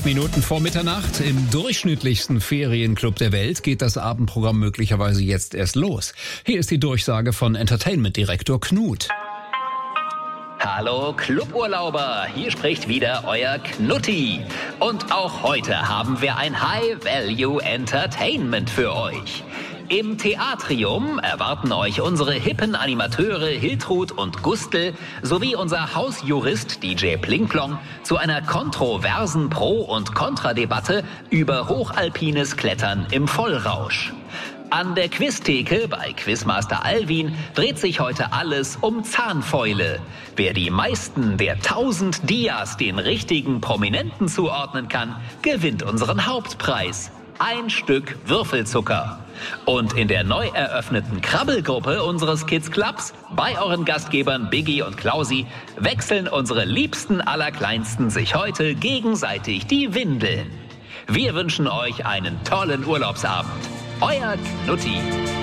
Minuten vor Mitternacht. Im durchschnittlichsten Ferienclub der Welt geht das Abendprogramm möglicherweise jetzt erst los. Hier ist die Durchsage von Entertainment-Direktor Knut. Hallo Cluburlauber, hier spricht wieder euer Knutti. Und auch heute haben wir ein High-Value-Entertainment für euch. Im Theatrium erwarten euch unsere hippen Animateure Hiltrud und Gustl sowie unser Hausjurist DJ Plingplong zu einer kontroversen Pro- und Kontradebatte über hochalpines Klettern im Vollrausch. An der Quiztheke bei Quizmaster Alwin dreht sich heute alles um Zahnfäule. Wer die meisten der 1000 Dias den richtigen Prominenten zuordnen kann, gewinnt unseren Hauptpreis. Ein Stück Würfelzucker. Und in der neu eröffneten Krabbelgruppe unseres Kids Clubs bei euren Gastgebern Biggie und Klausi wechseln unsere liebsten Allerkleinsten sich heute gegenseitig die Windeln. Wir wünschen euch einen tollen Urlaubsabend. Euer Knutti.